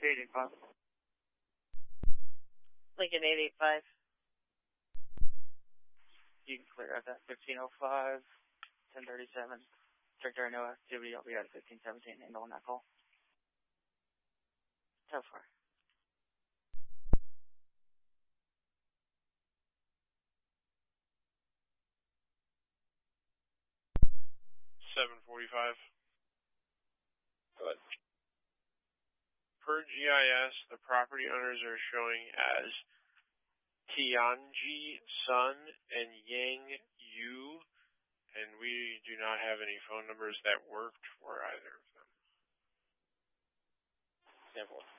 885. Lincoln 885. You can clear out that 1505, 1037. Trajectory no activity. I'll be at 1517. Handle on that call. So far. Go ahead. Per GIS, the property owners are showing as Tianji Sun and Yang Yu, and we do not have any phone numbers that worked for either of them. Stand for.